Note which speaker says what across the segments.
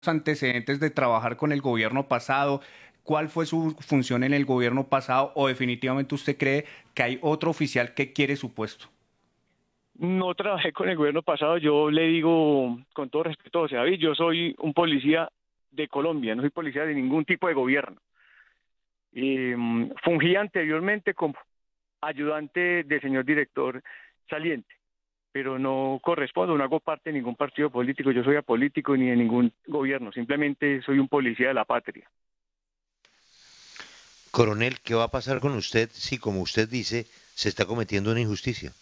Speaker 1: antecedentes de trabajar con el gobierno pasado? ¿Cuál fue su función en el gobierno pasado? ¿O definitivamente usted cree que hay otro oficial que quiere su puesto?
Speaker 2: No trabajé con el gobierno pasado, yo le digo con todo respeto, José David, yo soy un policía de Colombia, no soy policía de ningún tipo de gobierno. Fungí anteriormente como ayudante del señor director saliente, pero no correspondo, no hago parte de ningún partido político, yo soy apolítico ni de ningún gobierno, simplemente soy un policía de la patria.
Speaker 3: Coronel, ¿qué va a pasar con usted si, como usted dice, se está cometiendo una injusticia?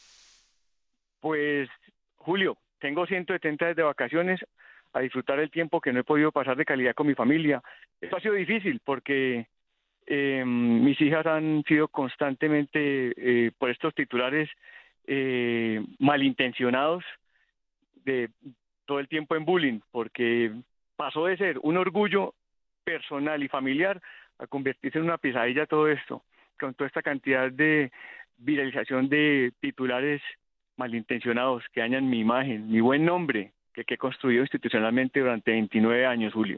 Speaker 2: Pues, Julio, tengo 170 días de vacaciones a disfrutar el tiempo que no he podido pasar de calidad con mi familia. Esto ha sido difícil porque mis hijas han sido constantemente por estos titulares malintencionados de todo el tiempo en bullying, porque pasó de ser un orgullo personal y familiar a convertirse en una pesadilla todo esto, con toda esta cantidad de viralización de titulares malintencionados que dañan mi imagen, mi buen nombre que he construido institucionalmente durante 29 años, Julio.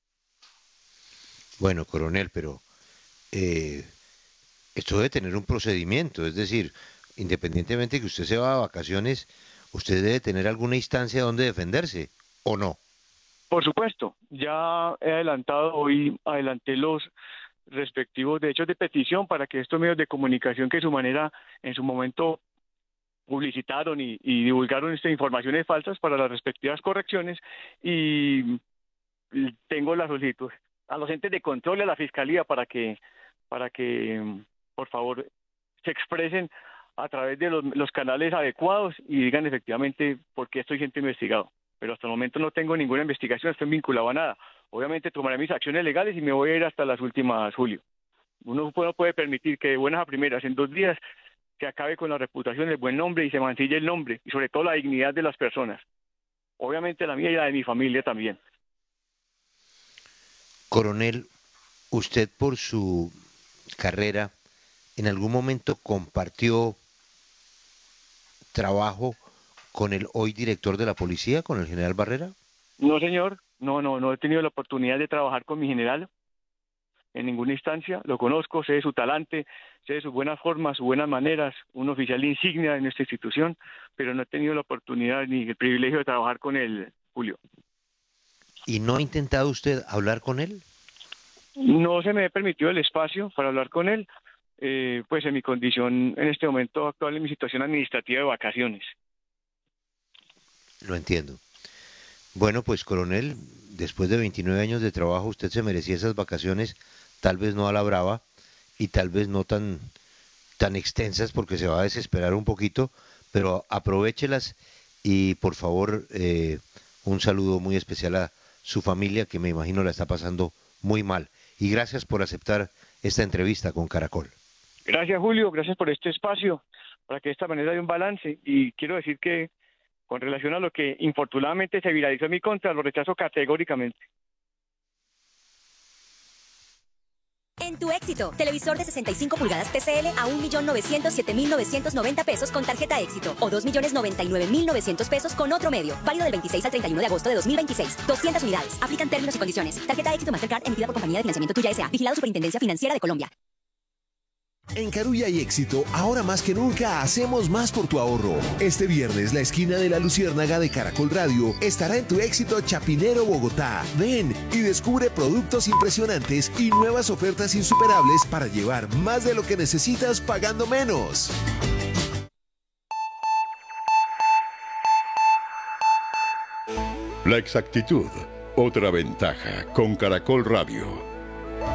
Speaker 3: Bueno, coronel, pero eh, esto debe tener un procedimiento, es decir, independientemente que usted se va a vacaciones, usted debe tener alguna instancia donde defenderse, ¿o no?
Speaker 2: Por supuesto, ya he adelantado, hoy adelanté los respectivos derechos de petición para que estos medios de comunicación que en su momento publicitaron y divulgaron estas informaciones falsas para las respectivas correcciones y tengo la solicitud a los entes de control y a la fiscalía para que por favor se expresen a través de los canales adecuados y digan efectivamente por qué estoy siendo investigado. Pero hasta el momento no tengo ninguna investigación, estoy vinculado a nada. Obviamente tomaré mis acciones legales y me voy a ir hasta las últimas, Julio. Uno no puede permitir que de buenas a primeras, en 2 días, que acabe con la reputación, el buen nombre y se mancille el nombre y sobre todo la dignidad de las personas. Obviamente la mía y la de mi familia también.
Speaker 3: Coronel, usted por su carrera, ¿en algún momento compartió trabajo con el hoy director de la policía, con el general Barrera?
Speaker 2: No, señor, no he tenido la oportunidad de trabajar con mi general en ninguna instancia. Lo conozco, sé de su talante, sé de sus buenas formas, sus buenas maneras, un oficial insignia de nuestra institución, pero no he tenido la oportunidad ni el privilegio de trabajar con él, Julio.
Speaker 3: ¿Y no ha intentado usted hablar con él?
Speaker 2: No se me ha permitido el espacio para hablar con él, pues en mi condición en este momento actual, en mi situación administrativa de vacaciones.
Speaker 3: Lo entiendo. Bueno, pues coronel, después de 29 años de trabajo, usted se merecía esas vacaciones, tal vez no a la brava y tal vez no tan extensas porque se va a desesperar un poquito, pero aprovéchelas y por favor un saludo muy especial a su familia que me imagino la está pasando muy mal. Y gracias por aceptar esta entrevista con Caracol.
Speaker 2: Gracias, Julio, gracias por este espacio, para que de esta manera haya un balance. Y quiero decir que con relación a lo que infortunadamente se viralizó en mi contra, lo rechazo categóricamente.
Speaker 4: En tu éxito, televisor de 65 pulgadas TCL a 1.907.990 pesos con tarjeta éxito o 2.099.900 pesos con otro medio. Válido del 26 al 31 de agosto de 2026. 200 unidades. Aplican términos y condiciones. Tarjeta éxito Mastercard emitida por Compañía de Financiamiento Tuya S.A. Vigilado Superintendencia Financiera de Colombia.
Speaker 5: En Carulla y Éxito, ahora más que nunca hacemos más por tu ahorro. Este viernes, la esquina de la Luciérnaga de Caracol Radio estará en tu éxito Chapinero, Bogotá. Ven y descubre productos impresionantes y nuevas ofertas insuperables para llevar más de lo que necesitas pagando menos.
Speaker 6: La exactitud, otra ventaja con Caracol Radio.